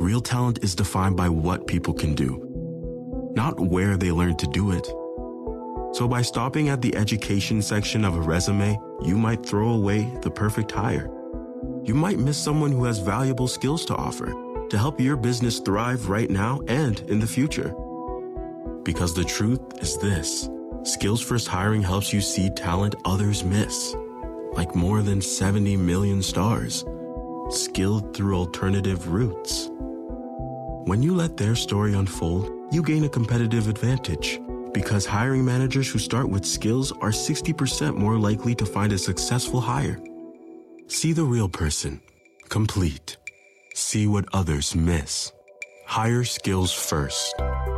Real talent is defined by what people can do, not where they learn to do it. So by stopping at the education section of a resume, you might throw away the perfect hire. You might miss someone who has valuable skills to offer to help your business thrive right now and in the future. Because the truth is this: Skills First Hiring helps you see talent others miss, like more than 70 million stars, skilled through alternative routes. When you let their story unfold, you gain a competitive advantage, because hiring managers who start with skills are 60% more likely to find a successful hire. See the real person, complete. See what others miss. Hire skills first.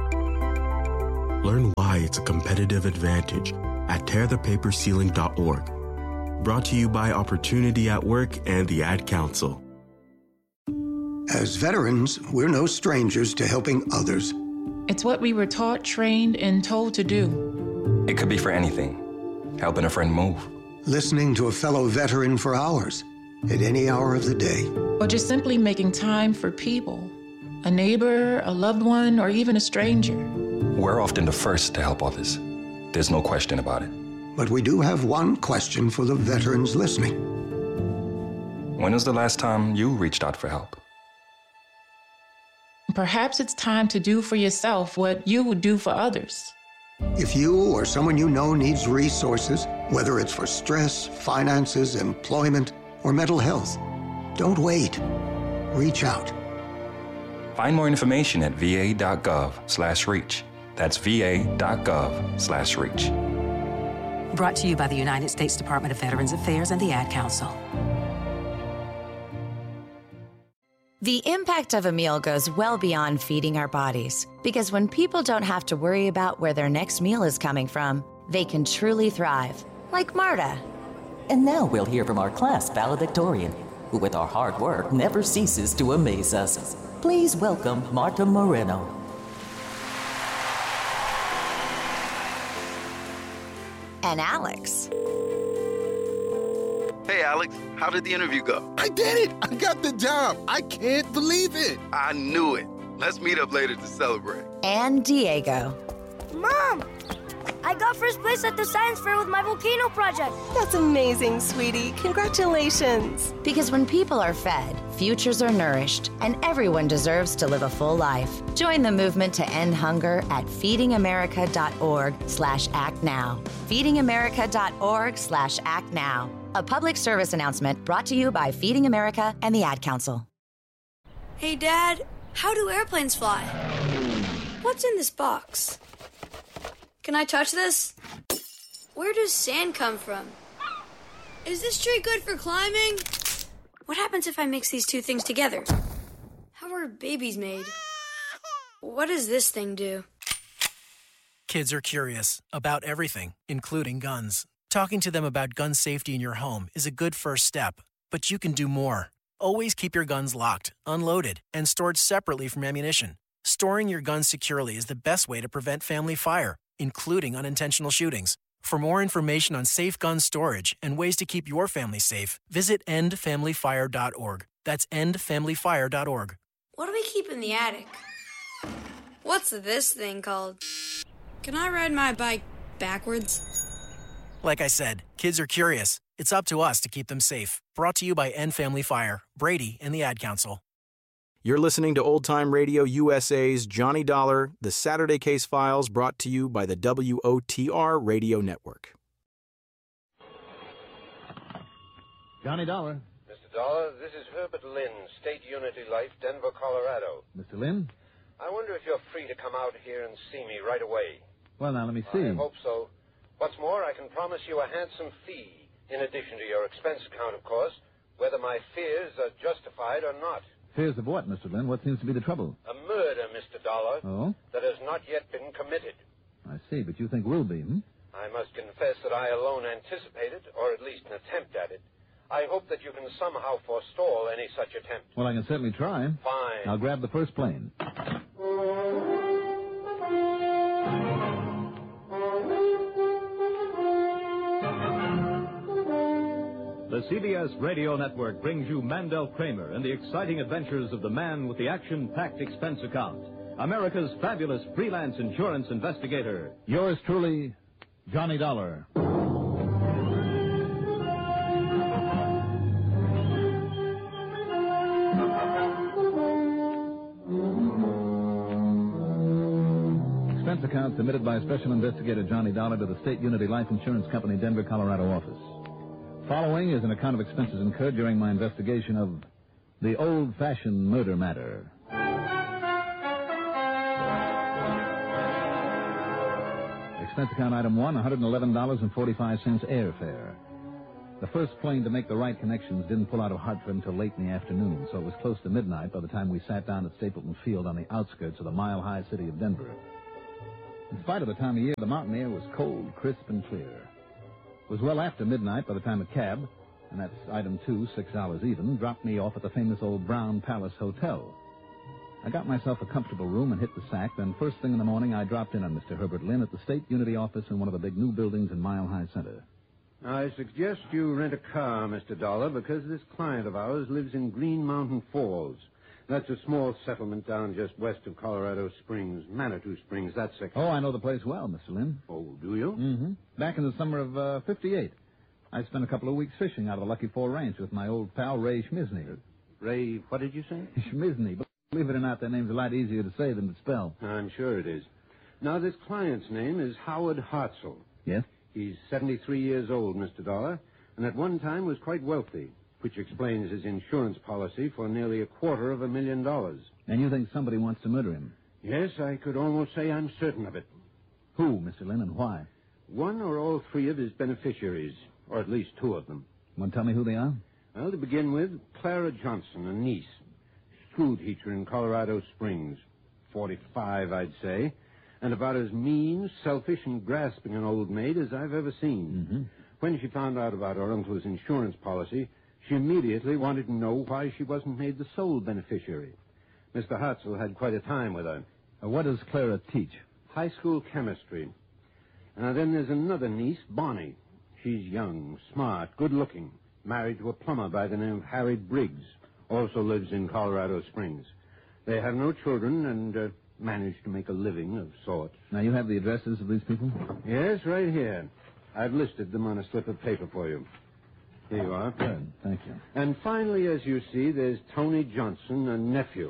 Learn why it's a competitive advantage at tearthepaperceiling.org. Brought to you by Opportunity at Work and the Ad Council. As veterans, we're no strangers to helping others. It's what we were taught, trained, and told to do. It could be for anything. Helping a friend move. Listening to a fellow veteran for hours, at any hour of the day. Or just simply making time for people. A neighbor, a loved one, or even a stranger. We're often the first to help others. There's no question about it. But we do have one question for the veterans listening. When was the last time you reached out for help? Perhaps it's time to do for yourself what you would do for others. If you or someone you know needs resources, whether it's for stress, finances, employment, or mental health, don't wait. Reach out. Find more information at va.gov/reach. That's va.gov/reach. Brought to you by the United States Department of Veterans Affairs and the Ad Council. The impact of a meal goes well beyond feeding our bodies, because when people don't have to worry about where their next meal is coming from, they can truly thrive, like Marta. And now we'll hear from our class valedictorian, who with our hard work never ceases to amaze us. Please welcome Marta Moreno. And Alex. Hey, Alex, how did the interview go? I did it! I got the job! I can't believe it! I knew it. Let's meet up later to celebrate. And Diego. Mom! I got first place at the science fair with my volcano project. That's amazing, sweetie. Congratulations. Because when people are fed, futures are nourished, and everyone deserves to live a full life. Join the movement to end hunger at feedingamerica.org/actnow. feedingamerica.org/actnow. A public service announcement brought to you by Feeding America and the Ad Council. Hey, Dad, how do airplanes fly? What's in this box? Can I touch this? Where does sand come from? Is this tree good for climbing? What happens if I mix these two things together? How are babies made? What does this thing do? Kids are curious about everything, including guns. Talking to them about gun safety in your home is a good first step, but you can do more. Always keep your guns locked, unloaded, and stored separately from ammunition. Storing your guns securely is the best way to prevent family fire, including unintentional shootings. For more information on safe gun storage and ways to keep your family safe, visit endfamilyfire.org. That's endfamilyfire.org. What do we keep in the attic? What's this thing called? Can I ride my bike backwards? Like I said, kids are curious. It's up to us to keep them safe. Brought to you by End Family Fire, Brady, and the Ad Council. You're listening to Old Time Radio USA's Johnny Dollar, the Saturday Case Files, brought to you by the WOTR Radio Network. Johnny Dollar. Mr. Dollar, this is Herbert Lynn, State Unity Life, Denver, Colorado. Mr. Lynn? I wonder if you're free to come out here and see me right away. Well, now, let me see. I hope so. What's more, I can promise you a handsome fee, in addition to your expense account, of course, whether my fears are justified or not. Fears of what, Mr. Lynn? What seems to be the trouble? A murder, Mr. Dollar. Oh? That has not yet been committed. I see, but you think will be, hmm? I must confess that I alone anticipate it, or at least an attempt at it. I hope that you can somehow forestall any such attempt. Well, I can certainly try. Fine. I'll grab the first plane. The CBS Radio Network brings you Mandel Kramer and the exciting adventures of the man with the action-packed expense account, America's fabulous freelance insurance investigator. Yours truly, Johnny Dollar. Expense account submitted by Special Investigator Johnny Dollar to the State Unity Life Insurance Company, Denver, Colorado office. Following is an account of expenses incurred during my investigation of the old-fashioned murder matter. Expense account item 1, $111.45 airfare. The first plane to make the right connections didn't pull out of Hartford until late in the afternoon, so it was close to midnight by the time we sat down at Stapleton Field on the outskirts of the mile-high city of Denver. In spite of the time of year, the mountain air was cold, crisp, and clear. It was well after midnight by the time a cab, and that's item 2, $6 even, dropped me off at the famous old Brown Palace Hotel. I got myself a comfortable room and hit the sack. Then first thing in the morning, I dropped in on Mr. Herbert Lynn at the State Unity office in one of the big new buildings in Mile High Center. I suggest you rent a car, Mr. Dollar, because this client of ours lives in Green Mountain Falls. That's a small settlement down just west of Colorado Springs, Manitou Springs, that section. Oh, I know the place well, Mr. Lynn. Oh, do you? Mm-hmm. Back in the summer of 58. I spent a couple of weeks fishing out of the Lucky Four Ranch with my old pal, Ray Schmizny. Ray, what did you say? Schmizny. But believe it or not, that name's a lot easier to say than to spell. I'm sure it is. Now, this client's name is Howard Hartzell. Yes? He's 73 years old, Mr. Dollar, and at one time was quite wealthy, which explains his insurance policy for nearly $250,000. And you think somebody wants to murder him? Yes, I could almost say I'm certain of it. Who, Mr. Lynn, and why? One or all three of his beneficiaries, or at least two of them. Want to tell me who they are? Well, to begin with, Clara Johnson, a niece, school teacher in Colorado Springs, 45, I'd say, and about as mean, selfish, and grasping an old maid as I've ever seen. Mm-hmm. When she found out about her uncle's insurance policy, she immediately wanted to know why she wasn't made the sole beneficiary. Mr. Hartzell had quite a time with her. What does Clara teach? High school chemistry. Then there's another niece, Bonnie. She's young, smart, good-looking, married to a plumber by the name of Harry Briggs, also lives in Colorado Springs. They have no children and managed to make a living of sorts. Now, you have the addresses of these people? Yes, right here. I've listed them on a slip of paper for you. Here you are. Good, thank you. And finally, as you see, there's Tony Johnson, a nephew.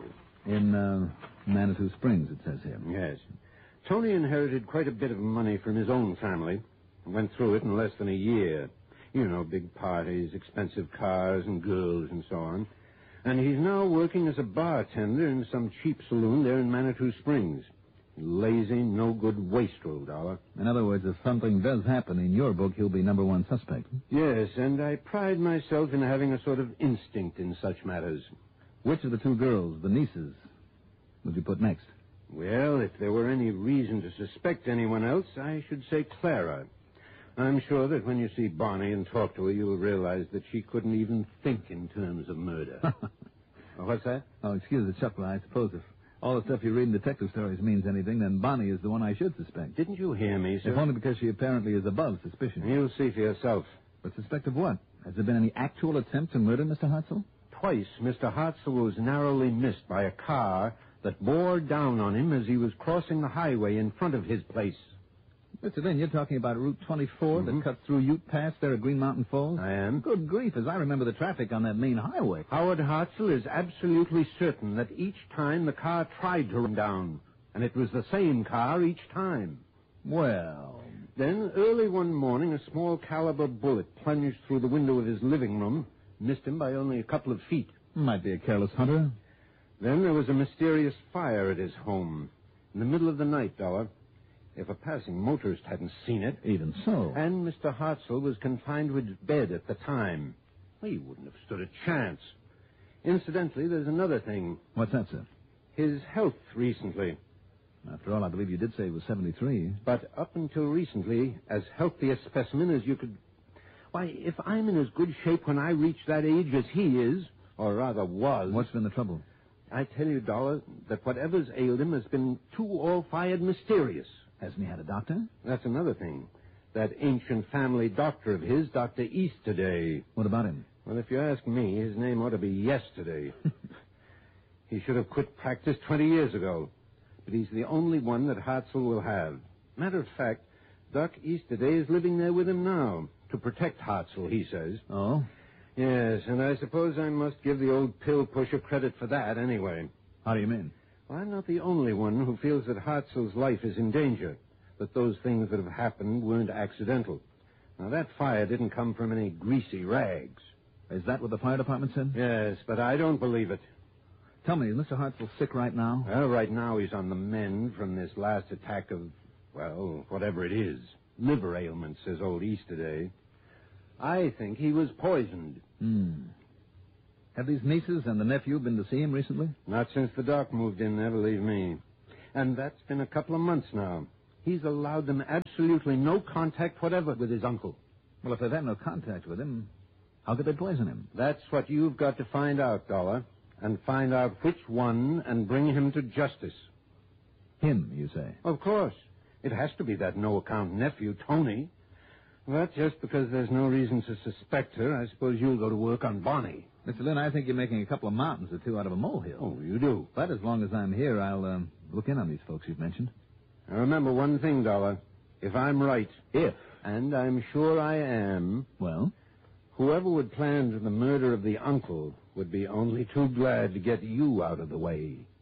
In Manitou Springs, it says here. Yes. Tony inherited quite a bit of money from his own family. Went through it in less than a year. You know, big parties, expensive cars and girls and so on. And he's now working as a bartender in some cheap saloon there in Manitou Springs. Lazy, no-good wastrel, Dollar. In other words, if something does happen in your book, he'll be number one suspect. Yes, and I pride myself in having a sort of instinct in such matters. Which of the two girls, the nieces, would you put next? Well, if there were any reason to suspect anyone else, I should say Clara. I'm sure that when you see Bonnie and talk to her, you'll realize that she couldn't even think in terms of murder. What's that? Oh, excuse the chuckle. I suppose if all the stuff you read in detective stories means anything, then Bonnie is the one I should suspect. Didn't you hear me, sir? If only because she apparently is above suspicion. You'll see for yourself. But suspect of what? Has there been any actual attempt to murder Mr. Hartzell? Twice, Mr. Hartzell was narrowly missed by a car that bore down on him as he was crossing the highway in front of his place. Mr. Lynn, you're talking about Route 24 that cuts through Ute Pass there at Green Mountain Falls? I am. Good grief, as I remember the traffic on that main highway. Howard Hartzell is absolutely certain that each time the car tried to run down, and it was the same car each time. Well... Then, early one morning, a small caliber bullet plunged through the window of his living room, missed him by only a couple of feet. Might be a careless hunter. Then there was a mysterious fire at his home, in the middle of the night, Dollar. If a passing motorist hadn't seen it... Even so. And Mr. Hartzell was confined to his bed at the time. Well, he wouldn't have stood a chance. Incidentally, there's another thing. What's that, sir? His health recently. After all, I believe you did say he was 73. But up until recently, as healthy a specimen as you could... Why, if I'm in as good shape when I reach that age as he is, or rather was... What's been the trouble? I tell you, Dollar, that whatever's ailed him has been too all-fired mysterious. Hasn't he had a doctor? That's another thing. That ancient family doctor of his, Dr. Easterday. What about him? Well, if you ask me, his name ought to be Yesterday. He should have quit practice 20 years ago. But he's the only one that Hartzell will have. Matter of fact, Doc Easterday is living there with him now, to protect Hartzell, he says. Oh? Yes, and I suppose I must give the old pill pusher credit for that anyway. How do you mean? Well, I'm not the only one who feels that Hartzell's life is in danger, that those things that have happened weren't accidental. Now, that fire didn't come from any greasy rags. Is that what the fire department said? Yes, but I don't believe it. Tell me, is Mr. Hartzell sick right now? Well, right now he's on the mend from this last attack of, well, whatever it is. Liver ailment, says old Easterday. I think he was poisoned. Have these nieces and the nephew been to see him recently? Not since the doc moved in there, believe me. And that's been a couple of months now. He's allowed them absolutely no contact whatever with his uncle. Well, if they've had no contact with him, how could they poison him? That's what you've got to find out, Dollar. And find out which one and bring him to justice. Him, you say? Of course. It has to be that no-account nephew, Tony. But just because there's no reason to suspect her, I suppose you'll go to work on Bonnie. Mr. Lynn, I think you're making a couple of mountains or two out of a molehill. Oh, you do? But as long as I'm here, I'll look in on these folks you've mentioned. Now remember one thing, Dollar. If I'm right... If? And I'm sure I am... Well? Whoever would plan the murder of the uncle would be only too glad to get you out of the way.